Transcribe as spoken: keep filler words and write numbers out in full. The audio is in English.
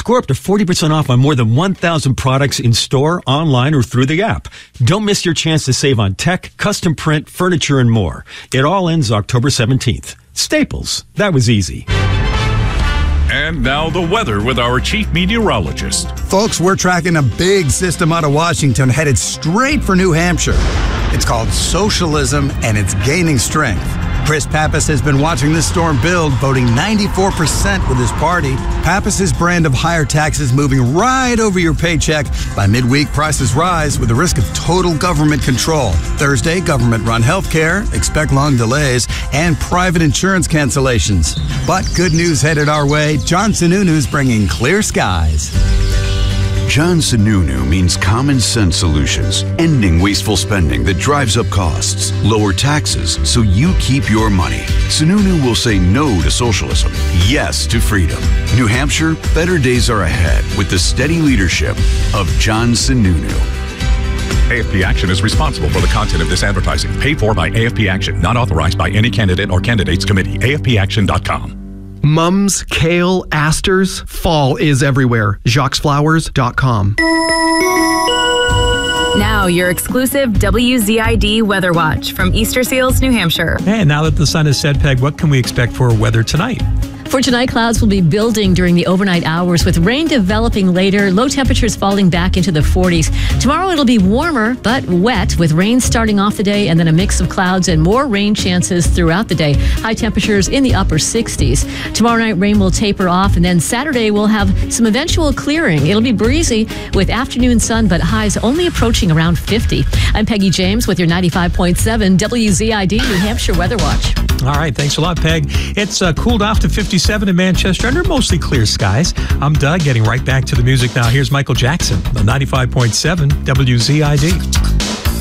Score up to forty percent off on more than one thousand products in store, online, or through the app. Don't miss your chance to save on tech, custom print, furniture, and more. It all ends October seventeenth. Staples. That was easy. And now the weather with our chief meteorologist. Folks, we're tracking a big system out of Washington headed straight for New Hampshire. It's called socialism, and it's gaining strength. Chris Pappas has been watching this storm build, voting ninety-four percent with his party. Pappas's brand of higher taxes moving right over your paycheck. By midweek, prices rise with the risk of total government control. Thursday, government-run health care, expect long delays, and private insurance cancellations. But good news headed our way. John Sununu's bringing clear skies. John Sununu means common sense solutions, ending wasteful spending that drives up costs, lower taxes so you keep your money. Sununu will say no to socialism, yes to freedom. New Hampshire, better days are ahead with the steady leadership of John Sununu. A F P Action is responsible for the content of this advertising, paid for by A F P Action, not authorized by any candidate or candidates committee. A F P action dot com. Mums, kale, asters, fall is everywhere. Jacques Flowers dot com. Now, your exclusive W Z I D Weather Watch from Easter Seals, New Hampshire. And now that the sun has set, Peg, what can we expect for weather tonight? For tonight, clouds will be building during the overnight hours with rain developing later, low temperatures falling back into the forties. Tomorrow it'll be warmer but wet with rain starting off the day and then a mix of clouds and more rain chances throughout the day. High temperatures in the upper sixties. Tomorrow night rain will taper off and then Saturday we'll have some eventual clearing. It'll be breezy with afternoon sun but highs only approaching around fifty. I'm Peggy James with your ninety-five point seven W Z I D New Hampshire Weather Watch. All right, thanks a lot, Peg. It's uh, cooled off to fifty-seven in Manchester under mostly clear skies. I'm Doug, getting right back to the music now. Here's Michael Jackson, the ninety-five point seven W Z I D.